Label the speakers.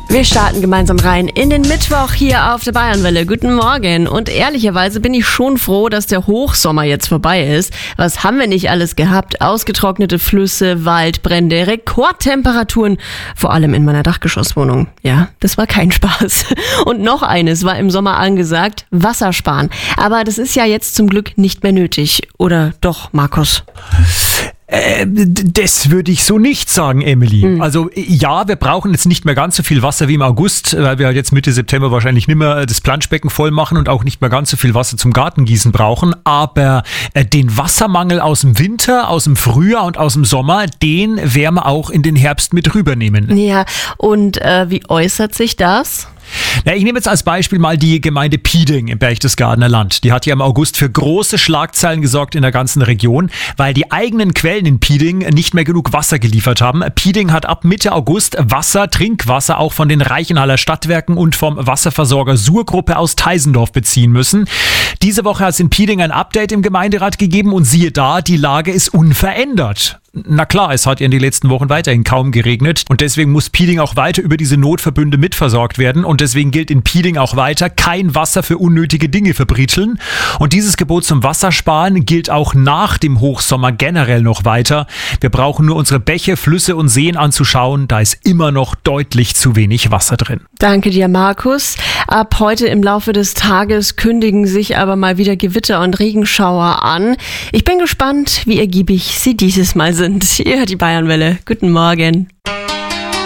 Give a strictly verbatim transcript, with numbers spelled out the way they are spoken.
Speaker 1: Wir starten gemeinsam rein in den Mittwoch hier auf der Bayernwelle. Guten Morgen. Und ehrlicherweise bin ich schon froh, dass der Hochsommer jetzt vorbei ist. Was haben wir nicht alles gehabt? Ausgetrocknete Flüsse, Waldbrände, Rekordtemperaturen. Vor allem in meiner Dachgeschosswohnung. Ja, das war kein Spaß. Und noch eines war im Sommer angesagt: Wasser sparen. Aber das ist ja jetzt zum Glück nicht mehr nötig. Oder doch, Markus?
Speaker 2: Äh, das würde ich so nicht sagen, Emily. Mhm. Also ja, wir brauchen jetzt nicht mehr ganz so viel Wasser wie im August, weil wir halt jetzt Mitte September wahrscheinlich nicht mehr das Planschbecken voll machen und auch nicht mehr ganz so viel Wasser zum Gartengießen brauchen. Aber äh, den Wassermangel aus dem Winter, aus dem Frühjahr und aus dem Sommer, den werden wir auch in den Herbst mit rübernehmen.
Speaker 1: Ja, und äh, wie äußert sich das?
Speaker 2: Na, ich nehme jetzt als Beispiel mal die Gemeinde Pieding im Berchtesgadener Land. Die hat ja im August für große Schlagzeilen gesorgt in der ganzen Region, weil die eigenen Quellen in Pieding nicht mehr genug Wasser geliefert haben. Pieding hat ab Mitte August Wasser, Trinkwasser auch von den Reichenhaller Stadtwerken und vom Wasserversorger Surgruppe aus Teisendorf beziehen müssen. Diese Woche hat es in Pieding ein Update im Gemeinderat gegeben und siehe da, die Lage ist unverändert. Na klar, es hat ja in den letzten Wochen weiterhin kaum geregnet und deswegen muss Pieding auch weiter über diese Notverbünde mitversorgt werden und deswegen gilt in Pieding auch weiter: kein Wasser für unnötige Dinge verbritteln. Und dieses Gebot zum Wassersparen gilt auch nach dem Hochsommer generell noch weiter. Wir brauchen nur unsere Bäche, Flüsse und Seen anzuschauen, da ist immer noch deutlich zu wenig Wasser drin.
Speaker 1: Danke dir, Markus. Ab heute im Laufe des Tages kündigen sich aber mal wieder Gewitter und Regenschauer an. Ich bin gespannt, wie ergiebig sie dieses Mal sind. Ihr hört die Bayernwelle. Guten Morgen.